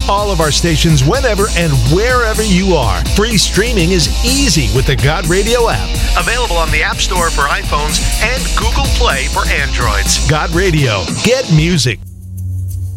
all of our stations whenever and wherever you are. Free streaming is easy with the God Radio app. Available on the App Store for iPhones and Google Play for Androids. God Radio. Get music